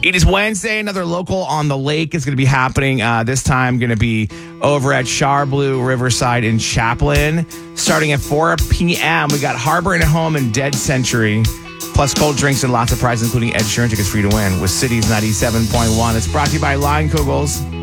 It is Wednesday. Another local on the lake is going to be happening. This time going to be over at Charbleau Riverside in Chaplin. Starting at 4 p.m. We got Harbor and Home and Dead Century. Plus cold drinks and lots of prizes, including Ed Sheeran tickets for you to win with Cities 97.1. It's brought to you by Line Kugels.